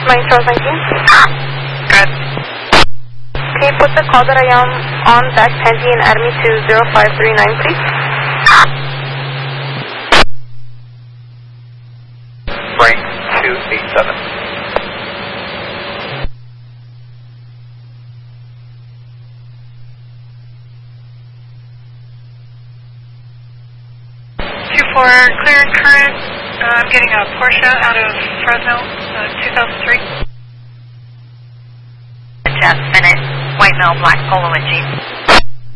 Mike Charles 19. Good. Can you put the call that I am on back Panty and add me to 0539, please? Frank 287. Clear and current. I'm getting a Porsche out of Fresno, 2003. Just minute, white male, black polo and jeep.